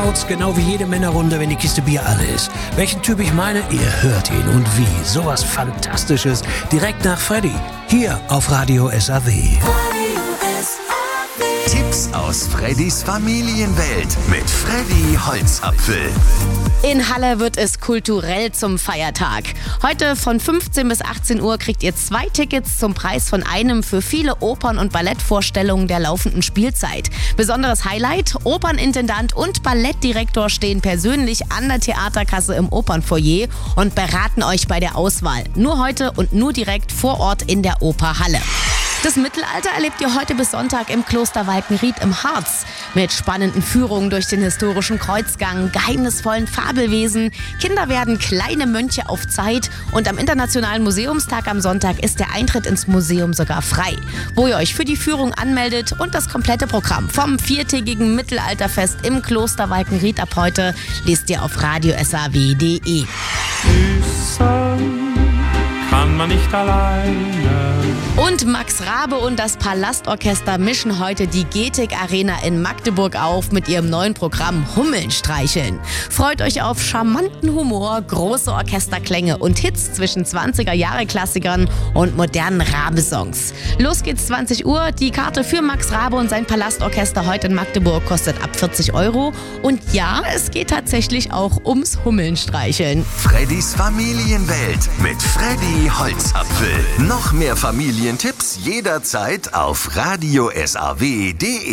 Shouts, genau wie jede Männerrunde, wenn die Kiste Bier alle ist. Welchen Typ ich meine, ihr hört ihn und wie. Sowas Fantastisches. Direkt nach Freddy. Hier auf Radio SAW. Tipps aus Freddys Familienwelt mit Freddy Holzapfel. In Halle wird es kulturell zum Feiertag. Heute von 15 bis 18 Uhr kriegt ihr 2 Tickets zum Preis von einem für viele Opern- und Ballettvorstellungen der laufenden Spielzeit. Besonderes Highlight: Opernintendant und Ballettdirektor stehen persönlich an der Theaterkasse im Opernfoyer und beraten euch bei der Auswahl. Nur heute und nur direkt vor Ort in der Oper Halle. Das Mittelalter erlebt ihr heute bis Sonntag im Kloster Walkenried im Harz. Mit spannenden Führungen durch den historischen Kreuzgang, geheimnisvollen Fabelwesen. Kinder werden kleine Mönche auf Zeit. Und am Internationalen Museumstag am Sonntag ist der Eintritt ins Museum sogar frei. Wo ihr euch für die Führung anmeldet und das komplette Programm vom 4-tägigen Mittelalterfest im Kloster Walkenried ab heute lest ihr auf radiosaw.de. Kann man nicht alleine. Und Max Rabe und das Palastorchester mischen heute die Getig Arena in Magdeburg auf mit ihrem neuen Programm Hummeln streicheln. Freut euch auf charmanten Humor, große Orchesterklänge und Hits zwischen 20er-Jahre-Klassikern und modernen Rabe-Songs. Los geht's 20 Uhr. Die Karte für Max Rabe und sein Palastorchester heute in Magdeburg kostet ab 40 €. Und ja, es geht tatsächlich auch ums Hummeln streicheln. Freddys Familienwelt mit Freddy Holzapfel. Noch mehr Familientipps jederzeit auf radiosaw.de.